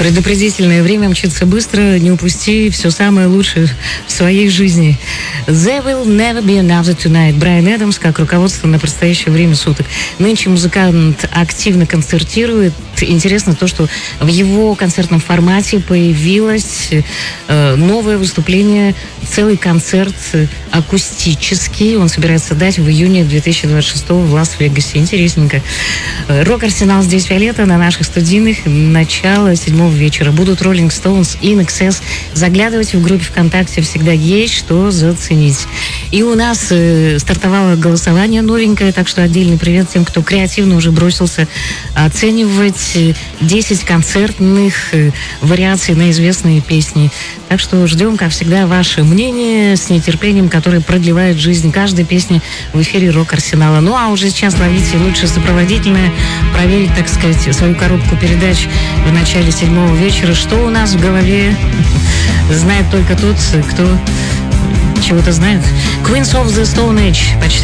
Предупредительное время мчится быстро, не упусти все самое лучшее в своей жизни. There will never be another tonight. Брайан Эдамс, как руководство на предстоящее время суток. Нынче музыкант активно концертирует. Интересно то, что в его концертном формате появилось новое выступление, целый концерт акустический. Он собирается дать в июне 2026 в Лас-Вегасе. Интересненько. Рок-арсенал здесь Виолетта на наших студийных. Начало 7 вечера. Будут Rolling Stones, In Excess. Заглядывать в группе ВКонтакте всегда есть что заценить. И у нас стартовало голосование новенькое, так что отдельный привет тем, кто креативно уже бросился оценивать 10 концертных вариаций на известные песни. Так что ждем, как всегда, ваше мнение с нетерпением, которое продлевает жизнь каждой песни в эфире Рок-Арсенала. Ну а уже сейчас ловите лучшее сопроводительное, проверить, так сказать, свою коробку передач в начале 7 вечера. Что у нас в голове, знает только тот, кто чего-то знает. Queens of the Stone Age. Почти